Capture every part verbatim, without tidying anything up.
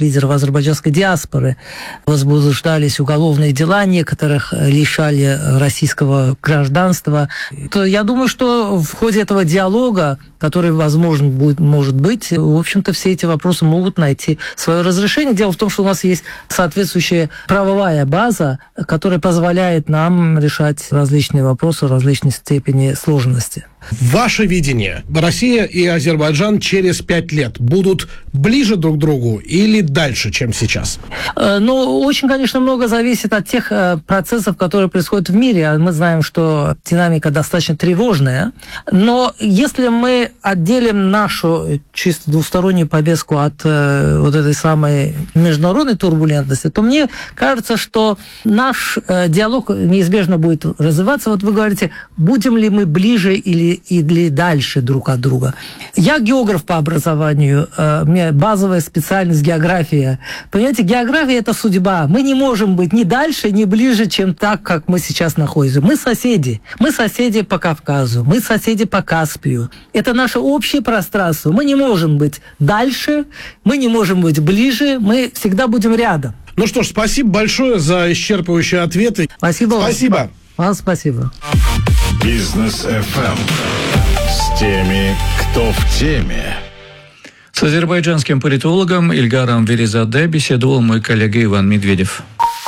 лидеров азербайджанской диаспоры. Возбуждались уголовные дела, некоторых лишали российского гражданства. То я думаю, что в ходе этого диалога, который, возможно, будет, может быть, в общем-то, все эти вопросы могут найти свое разрешение. Дело в том, что у нас есть соответствующая правовая база, которая позволяет нам решать различные вопросы в различной степени сложности. Ваше видение: Россия и Азербайджан через пять лет будут ближе друг к другу или дальше, чем сейчас? Ну, очень, конечно, много зависит от тех процессов, которые происходят в мире. Мы знаем, что динамика достаточно тревожная. Но если мы отделим нашу чисто двустороннюю повестку от вот этой самой международной турбулентности, то мне кажется, что наш диалог неизбежно будет развиваться. Вот вы говорите, будем ли мы ближе или или дальше друг от друга. Я географ по образованию, у меня базовая специальность география. Понимаете, география – это судьба. Мы не можем быть ни дальше, ни ближе, чем так, как мы сейчас находимся. Мы соседи. Мы соседи по Кавказу, мы соседи по Каспию. Это наше общее пространство. Мы не можем быть дальше, мы не можем быть ближе, мы всегда будем рядом. Ну что ж, спасибо большое за исчерпывающие ответы. Спасибо. Спасибо. Вам спасибо. Бизнес эф эм с теми, кто в теме. С азербайджанским политологом Ильгаром Веризаде беседовал мой коллега Иван Медведев.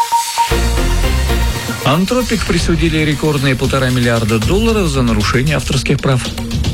Антропик присудили рекордные полтора миллиарда долларов за нарушение авторских прав.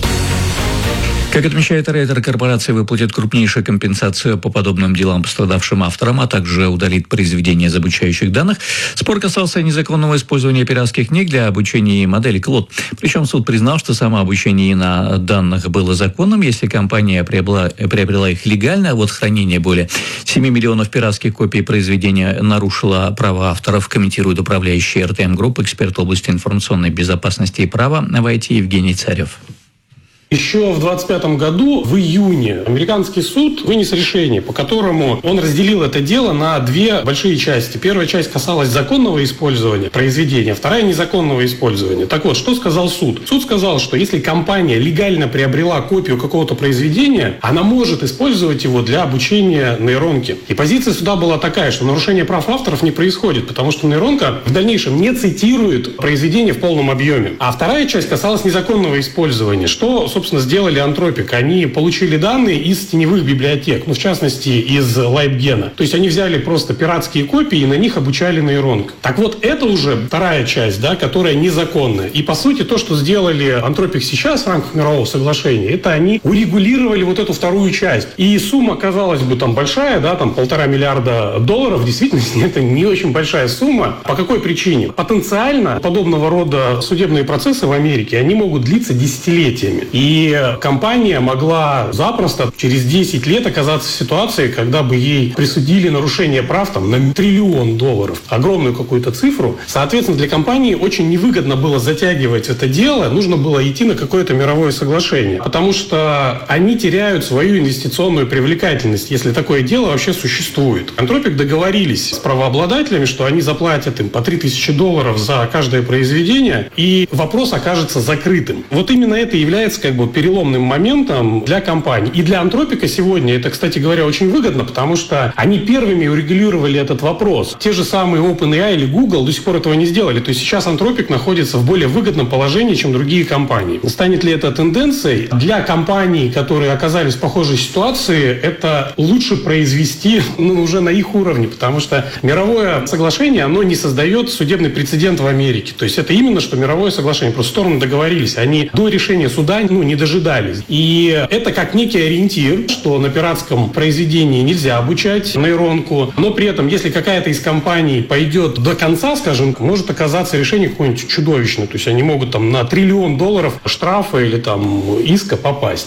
Как отмечает Рейтер, корпорация выплатит крупнейшую компенсацию по подобным делам пострадавшим авторам, а также удалит произведения из обучающих данных. Спор касался незаконного использования пиратских книг для обучения модели Клод. Причем суд признал, что само обучение на данных было законным, если компания приобрела, приобрела их легально, а вот хранение более семи миллионов пиратских копий произведения нарушило права авторов, комментирует управляющий эр тэ эм Групп, эксперт в области информационной безопасности и права в ай ти Евгений Царев. Еще в двадцать пятом году, в июне, американский суд вынес решение, по которому он разделил это дело на две большие части. Первая часть касалась законного использования произведения, вторая – незаконного использования. Так вот, что сказал суд? Суд сказал, что если компания легально приобрела копию какого-то произведения, она может использовать его для обучения нейронки. И позиция суда была такая, что нарушение прав авторов не происходит, потому что нейронка в дальнейшем не цитирует произведение в полном объеме. А вторая часть касалась незаконного использования, что, собственно, сделали Антропик. Они получили данные из теневых библиотек, ну, в частности, из LiveGen. То есть они взяли просто пиратские копии и на них обучали нейронку. Так вот, это уже вторая часть, да, которая незаконная. И, по сути, то, что сделали Антропик сейчас в рамках мирового соглашения, это они урегулировали вот эту вторую часть. И сумма, казалось бы, там большая, да, там полтора миллиарда долларов. В действительности это не очень большая сумма. По какой причине? Потенциально подобного рода судебные процессы в Америке, они могут длиться десятилетиями. И компания могла запросто через десять лет оказаться в ситуации, когда бы ей присудили нарушение прав там, на триллион долларов, огромную какую-то цифру. Соответственно, для компании очень невыгодно было затягивать это дело, нужно было идти на какое-то мировое соглашение, потому что они теряют свою инвестиционную привлекательность, если такое дело вообще существует. Антропик договорились с правообладателями, что они заплатят им по три тысячи долларов за каждое произведение, и вопрос окажется закрытым. Вот именно это является как бы переломным моментом для компании. И для Антропика сегодня это, кстати говоря, очень выгодно, потому что они первыми урегулировали этот вопрос. Те же самые OpenAI или Google до сих пор этого не сделали. То есть сейчас Антропик находится в более выгодном положении, чем другие компании. Станет ли это тенденцией? Для компаний, которые оказались в похожей ситуации, это лучше произвести ну, уже на их уровне, потому что мировое соглашение, оно не создает судебный прецедент в Америке. То есть это именно что мировое соглашение. Просто стороны договорились. Они до решения суда ну, не дожидались. И это как некий ориентир, что на пиратском произведении нельзя обучать нейронку, но при этом, если какая-то из компаний пойдет до конца, скажем, может оказаться решение какое-нибудь чудовищное. То есть они могут там на триллион долларов штрафа или там иска попасть.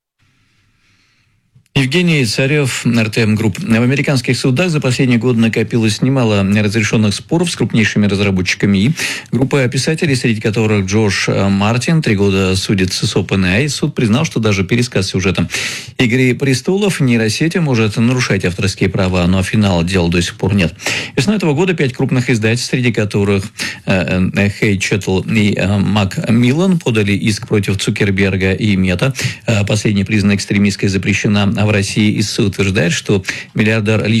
Евгений Царев, эр тэ эм Групп. В американских судах за последний год накопилось немало неразрешенных споров с крупнейшими разработчиками ИИ. Группа писателей, среди которых Джош Мартин, три года судится с OpenAI. Суд признал, что даже пересказ сюжета «Игры престолов» нейросети может нарушать авторские права, но финала дела до сих пор нет. Весной этого года пять крупных издательств, среди которых Хей Четтл и Макмиллан, подали иск против Цукерберга и Мета. Последняя признана экстремистской, запрещена в России. И суд утверждает, что миллиардер